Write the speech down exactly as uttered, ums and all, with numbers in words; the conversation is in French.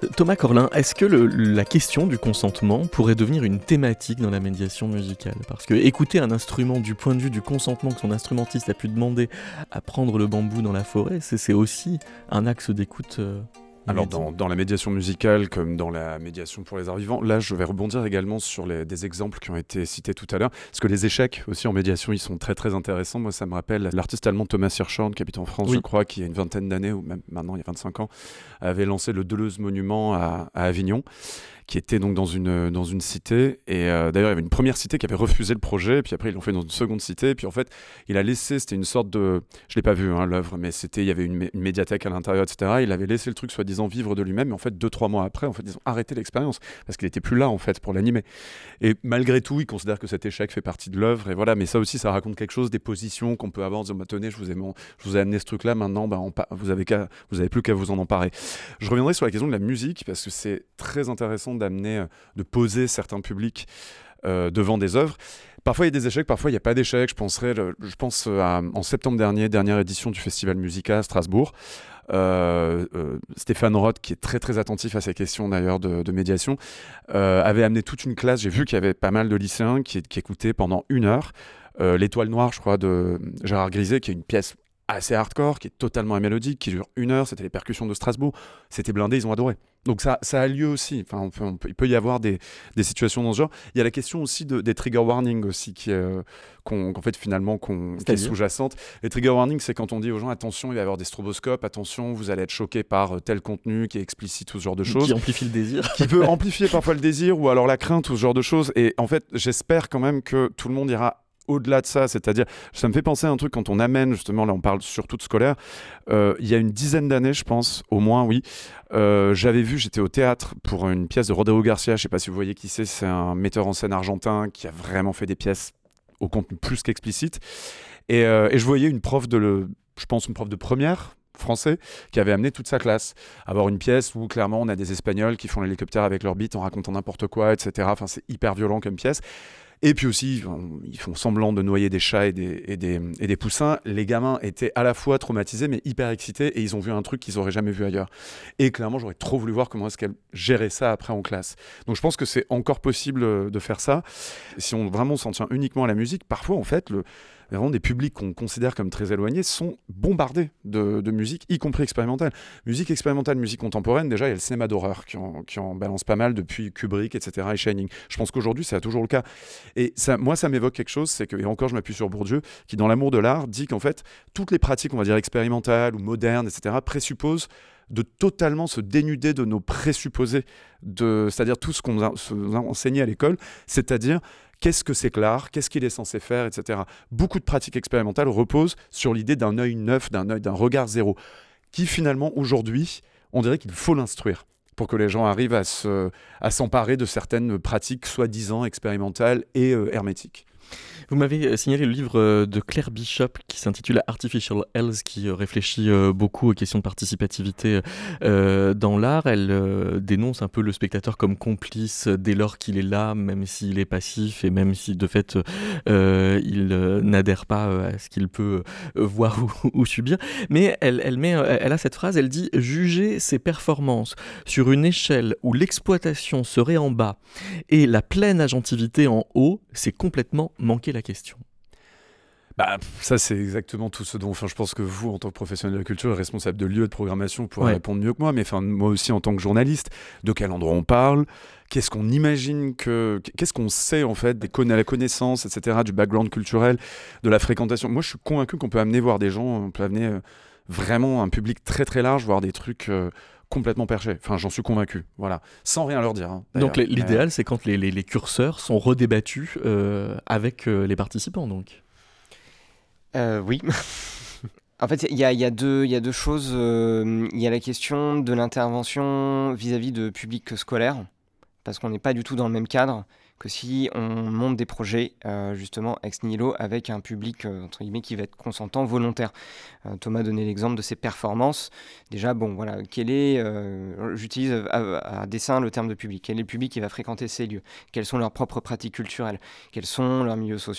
Thomas Corlin, est-ce que le, la question du consentement pourrait devenir une thématique dans la médiation musicale ? Parce que écouter un instrument du point de vue du consentement que son instrumentiste a pu demander à prendre le bambou dans la forêt, c'est, c'est aussi un axe d'écoute euh, Alors dans, dans la médiation musicale comme dans la médiation pour les arts vivants, là je vais rebondir également sur les, des exemples qui ont été cités tout à l'heure, parce que les échecs aussi en médiation ils sont très très intéressants. Moi ça me rappelle l'artiste allemand Thomas Hirschhorn qui habite en France, oui. je crois, qui il y a une vingtaine d'années, ou même maintenant il y a vingt-cinq ans, avait lancé le Deleuze Monument à, à Avignon, qui était donc dans une, dans une cité, et euh, d'ailleurs il y avait une première cité qui avait refusé le projet, et puis après ils l'ont fait dans une seconde cité, et puis en fait il a laissé, c'était une sorte de, je l'ai pas vu hein, l'œuvre, mais c'était, il y avait une, mé- une médiathèque à l'intérieur, et cetera. Il avait laissé le truc soi-disant vivre de lui-même, mais en fait deux, trois mois après, en fait ils ont arrêté l'expérience, parce qu'il était plus là en fait pour l'animer. Et malgré tout, il considère que cet échec fait partie de l'œuvre, et voilà, mais ça aussi ça raconte quelque chose, des positions qu'on peut avoir, en disant, bah, tenez, je vous ai, mon, je vous ai amené ce truc-là, maintenant bah, on pa- vous avez qu'à, vous avez plus qu'à vous en emparer. Je reviendrai sur la question de la musique, parce que c'est très intéressant d'amener euh, de poser certains publics euh, devant des œuvres. Parfois il y a des échecs, parfois il n'y a pas d'échecs. Je, penserai, le, je pense à, en septembre dernier, dernière édition du Festival Musica à Strasbourg. Euh, euh, Stéphane Roth, qui est très très attentif à ces questions d'ailleurs de, de médiation, euh, avait amené toute une classe. J'ai vu qu'il y avait pas mal de lycéens qui, qui écoutaient pendant une heure euh, L'Étoile Noire, je crois, de Gérard Griset, qui est une pièce assez hardcore, qui est totalement amélodique, qui dure une heure. C'était les percussions de Strasbourg. C'était blindé, ils ont adoré. Donc ça, ça a lieu aussi. Enfin, on peut, on peut, il peut y avoir des, des situations dans ce genre. Il y a la question aussi de, des trigger warnings aussi, qui, euh, qu'on, qu'en fait finalement qu'on, qui est sous-jacente. Les trigger warnings, c'est quand on dit aux gens attention, il va y avoir des stroboscopes, attention, vous allez être choqué par tel contenu qui est explicite ou ce genre de choses. Qui amplifie le désir. Qui peut amplifier parfois le désir ou alors la crainte ou ce genre de choses. Et en fait, j'espère quand même que tout le monde ira au-delà de ça, c'est-à-dire, ça me fait penser à un truc quand on amène, justement, là on parle surtout de scolaire, euh, il y a une dizaine d'années, je pense, au moins, oui, euh, j'avais vu, j'étais au théâtre pour une pièce de Rodrigo Garcia, je sais pas si vous voyez qui c'est, c'est un metteur en scène argentin qui a vraiment fait des pièces au contenu plus qu'explicite, et, euh, et je voyais une prof de, le, je pense, une prof de première, français, qui avait amené toute sa classe. Avoir une pièce où, clairement, on a des Espagnols qui font l'hélicoptère avec leur bite en racontant n'importe quoi, et cetera. Enfin, c'est hyper violent comme pièce. Et puis aussi, ils font semblant de noyer des chats et des, et, des, et des poussins. Les gamins étaient à la fois traumatisés, mais hyper excités, et ils ont vu un truc qu'ils n'auraient jamais vu ailleurs. Et clairement, j'aurais trop voulu voir comment est-ce qu'elle gérait ça après en classe. Donc je pense que c'est encore possible de faire ça. Si on vraiment s'en tient uniquement à la musique, parfois, en fait, le... vraiment des publics qu'on considère comme très éloignés sont bombardés de, de musique, y compris expérimentale. Musique expérimentale, musique contemporaine, déjà il y a le cinéma d'horreur qui en, qui en balance pas mal depuis Kubrick, et cetera, et Shining. Je pense qu'aujourd'hui c'est toujours le cas. Et ça, moi ça m'évoque quelque chose, c'est que, et encore je m'appuie sur Bourdieu, qui dans L'amour de l'art dit qu'en fait toutes les pratiques, on va dire expérimentales ou modernes, et cetera, présupposent de totalement se dénuder de nos présupposés, de, c'est-à-dire tout ce qu'on a, se, a enseigné à l'école, c'est-à-dire qu'est-ce que c'est que l'art, qu'est-ce qu'il est censé faire, et cetera. Beaucoup de pratiques expérimentales reposent sur l'idée d'un œil neuf, d'un œil, d'un regard zéro, qui finalement aujourd'hui, on dirait qu'il faut l'instruire pour que les gens arrivent à, se, à s'emparer de certaines pratiques soi-disant expérimentales et euh, hermétiques. Vous m'avez signalé le livre de Claire Bishop qui s'intitule Artificial Health, qui réfléchit beaucoup aux questions de participativité euh, dans l'art. Elle euh, dénonce un peu le spectateur comme complice dès lors qu'il est là, même s'il est passif et même si de fait euh, il euh, n'adhère pas à ce qu'il peut euh, voir ou, ou subir. Mais elle, elle, met, elle a cette phrase, elle dit « Juger ses performances sur une échelle où l'exploitation serait en bas et la pleine agentivité en haut, c'est complètement manquer la question. » Bah, ça, c'est exactement tout ce dont enfin, je pense que vous, en tant que professionnel de la culture et responsable de lieu de programmation, pourrez ouais. répondre mieux que moi, mais enfin, moi aussi en tant que journaliste, de quel endroit on parle, qu'est-ce qu'on imagine, que, qu'est-ce qu'on sait en fait, des conna- la connaissance, et cetera, du background culturel, de la fréquentation. Moi, je suis convaincu qu'on peut amener voir des gens, on peut amener euh, vraiment un public très très large, voir des trucs... Euh, complètement perché. Enfin, j'en suis convaincu. Voilà. Sans rien leur dire. Hein, donc, l'idéal, c'est quand les, les, les curseurs sont redébattus euh, avec euh, les participants, donc. Euh, oui. En fait, il y, y, y a deux choses. Il euh, y a la question de l'intervention vis-à-vis de publics scolaires, parce qu'on n'est pas du tout dans le même cadre que si on monte des projets, euh, justement, ex nihilo, avec un public, euh, entre guillemets, qui va être consentant, volontaire. Euh, Thomas donnait l'exemple de ses performances. Déjà, bon, voilà, quel est, euh, j'utilise à, à dessein le terme de public. Quel est le public qui va fréquenter ces lieux ? Quelles sont leurs propres pratiques culturelles ? Quels sont leurs milieux sociaux ?